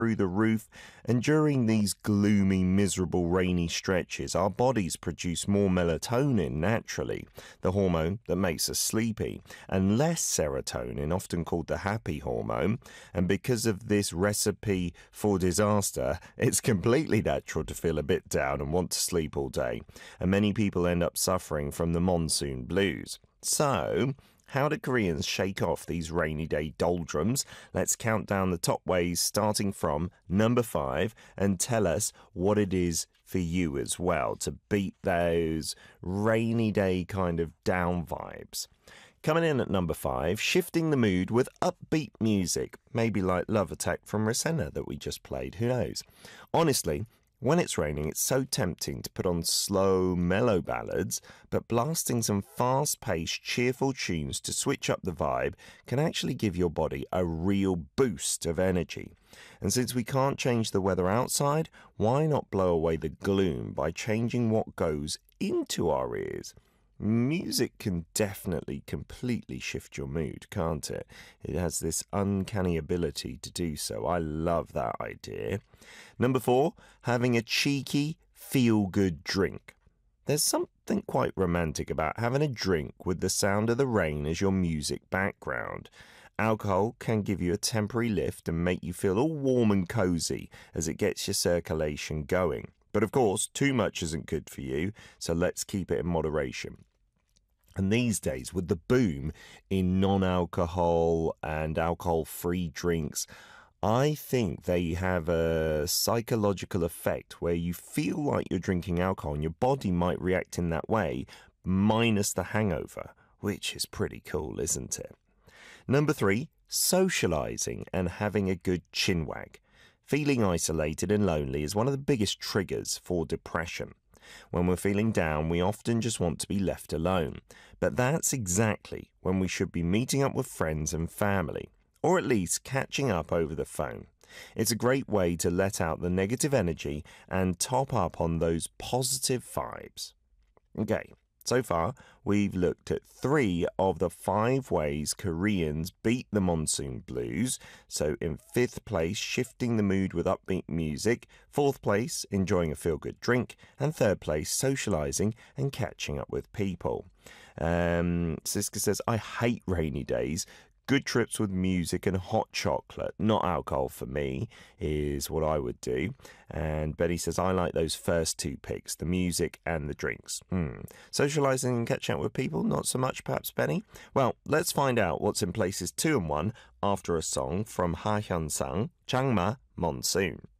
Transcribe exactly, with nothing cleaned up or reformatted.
through the roof, and during these gloomy, miserable, rainy stretches, our bodies produce more melatonin naturally, the hormone that makes us sleepy, and less serotonin, often called the happy hormone. And because of this recipe for disaster, it's completely natural to feel a bit down and want to sleep all day. And many people end up suffering from the monsoon blues. So, how do Koreans shake off these rainy day doldrums? Let's count down the top ways starting from number five and tell us what it is for you as well to beat those rainy day kind of down vibes. Coming in at number five, shifting the mood with upbeat music, maybe like Love Attack from Rosanna that we just played, who knows? Honestly, when it's raining, it's so tempting to put on slow, mellow ballads, but blasting some fast-paced, cheerful tunes to switch up the vibe can actually give your body a real boost of energy. And since we can't change the weather outside, why not blow away the gloom by changing what goes into our ears? Music can definitely completely shift your mood, can't it? It has this uncanny ability to do so. I love that idea. Number four, having a cheeky, feel-good drink. There's something quite romantic about having a drink with the sound of the rain as your music background. Alcohol can give you a temporary lift and make you feel all warm and cozy as it gets your circulation going. But of course, too much isn't good for you, so let's keep it in moderation. And these days, with the boom in non-alcohol and alcohol-free drinks, I think they have a psychological effect where you feel like you're drinking alcohol and your body might react in that way, minus the hangover, which is pretty cool, isn't it? Number three, socializing and having a good chinwag. Feeling isolated and lonely is one of the biggest triggers for depression. When we're feeling down, we often just want to be left alone. But that's exactly when we should be meeting up with friends and family, or at least catching up over the phone. It's a great way to let out the negative energy and top up on those positive vibes. Okay, so far we've looked at three of the five ways Koreans beat the monsoon blues. So in fifth place, shifting the mood with upbeat music. Fourth place, enjoying a feel-good drink. And third place, socializing and catching up with people. Um, Siska says, I hate rainy days. Good trips with music and hot chocolate, not alcohol for me, is what I would do. And Betty says, I like those first two picks, the music and the drinks. Hmm. Socialising and catching up with people, not so much perhaps, Benny? Well, let's find out what's in places two and one after a song from Ha Hyun-sang, Changma Monsoon.